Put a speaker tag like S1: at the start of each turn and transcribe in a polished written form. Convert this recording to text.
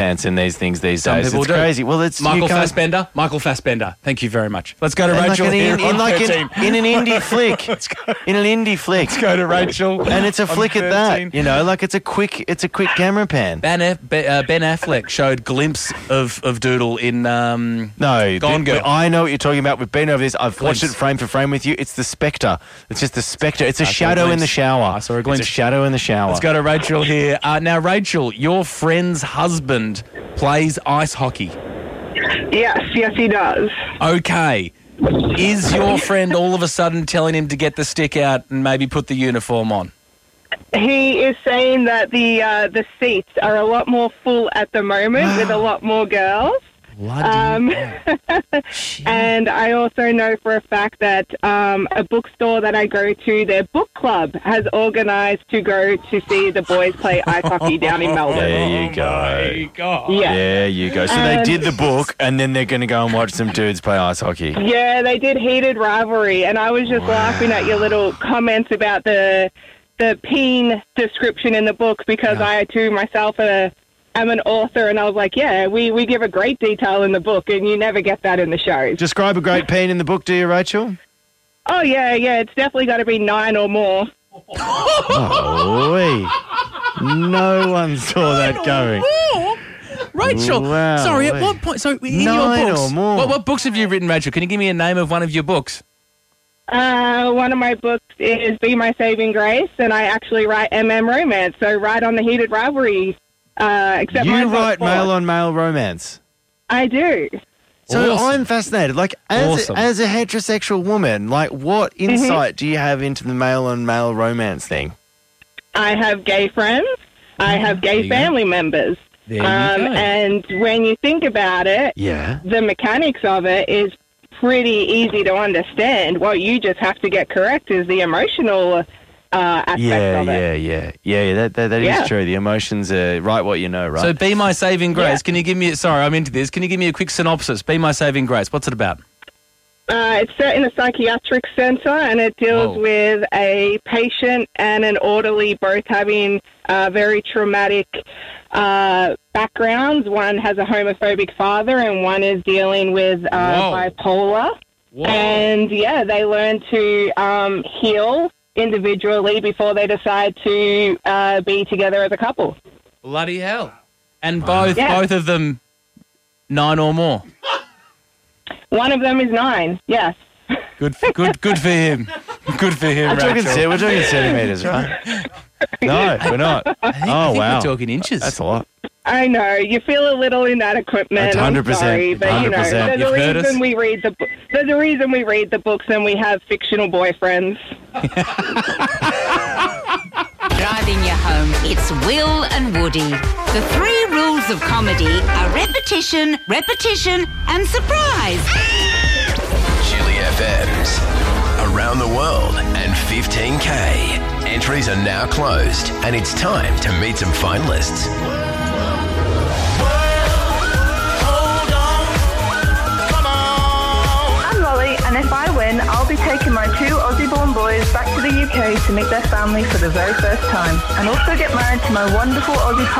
S1: pants in these things these
S2: Some
S1: days.
S2: people
S1: It's
S2: do.
S1: crazy. Well, it's
S2: Michael
S1: you can't-
S2: Fassbender. Thank you very much. Let's go to
S1: and
S2: Rachel
S1: like
S2: here on 13.
S1: in an indie flick. In an indie flick.
S2: Let's go to Rachel.
S1: And it's a flick at
S2: 13.
S1: that. You know, like it's a quick camera pan.
S2: Ben Affleck showed glimpse of Doodle in
S1: No,
S2: Gone Girl.
S1: I know what you're talking about. We've been over this. I've watched it
S2: Glimpse.
S1: frame for frame with you. It's the spectre. It's just the spectre. It's a
S2: saw a
S1: shadow in
S2: glimpse.
S1: the shower.
S2: I saw a glimpse.
S1: It's a shadow in the shower.
S2: Let's go to Rachel here. Now, Rachel, your friend's husband plays ice hockey.
S3: Yes, he does.
S2: Okay. Is your friend all of a sudden telling him to get the stick out and maybe put the uniform on?
S3: He is saying that the seats are a lot more full at the moment with a lot more girls.
S1: Bloody
S3: And I also know for a fact that a bookstore that I go to, their book club, has organised to go to see the boys play ice hockey down in Melbourne.
S1: There you go.
S2: My God.
S3: Yeah.
S1: There you go. So they did the book, and then they're going to go and watch some dudes play ice hockey.
S3: Yeah, they did Heated Rivalry, and I was just laughing at your little comments about the peen description in the book because I too myself am an author, and I was like, yeah, we give a great detail in the book, and you never get that in the shows.
S1: Describe a great peen in the book, do you, Rachel?
S3: Oh, yeah, it's definitely got to be 9 or more.
S1: Oh, no one saw that going.
S2: Rachel,
S1: Wow.
S2: sorry, at what point? So in
S1: 9
S2: your books,
S1: or more.
S2: What books have you written, Rachel? Can you give me a name of one of your books?
S3: One of my books is Be My Saving Grace, and I actually write romance, so right on the Heated Rivalry. Except
S1: You
S3: mine's not
S1: write
S3: sport.
S1: male-on-male romance.
S3: I do.
S1: So
S2: Awesome.
S1: I'm fascinated. Like, as a heterosexual woman, like, what insight do you have into the male-on-male romance thing?
S3: I have gay friends. I have
S2: There
S3: gay
S2: you go.
S3: family members.
S2: There you go.
S3: And when you think about it,
S1: Yeah.
S3: the mechanics of it is pretty easy to understand. What you just have to get correct is the emotional aspect of it.
S1: Yeah, that is
S3: Yeah.
S1: true. The emotions are right what you know, right?
S2: So Be My Saving Grace,
S3: Yeah.
S2: can you give me, sorry, I'm into this, can you give me a quick synopsis? Be My Saving Grace, what's it about?
S3: It's set in a psychiatric centre, and it deals
S2: Whoa.
S3: with a patient and an orderly both having very traumatic backgrounds. One has a homophobic father, and one is dealing with bipolar.
S2: Whoa.
S3: And, yeah, they learn to heal individually before they decide to be together as a couple.
S2: Bloody hell. And both
S3: Yeah.
S2: of them 9 or more.
S3: One of them is 9, yes.
S2: Good for him. Good for him,
S1: we're talking,
S2: Rachel.
S1: we're talking centimetres, right? No, we're not.
S2: I think
S1: wow.
S2: we're talking inches.
S1: That's a lot.
S3: I know you feel a little inadequate, man.
S1: That's
S3: I'm
S1: 100%,
S3: sorry, but you know,
S1: 100%.
S3: there's
S2: You've
S3: a
S2: heard us.
S3: reason we read the. There's a reason we read the books, and we have fictional boyfriends.
S4: Driving you home, it's Will and Woody. The 3 rules of comedy are repetition, and surprise.
S5: Chili FM's Around the World and 15K. Entries are now closed, and it's time to meet some finalists.
S6: I'm Lolly, and if I win, I'll be taking my 2 Aussie-born boys back to the UK to meet their family for the very first time, and also get married to my wonderful Aussie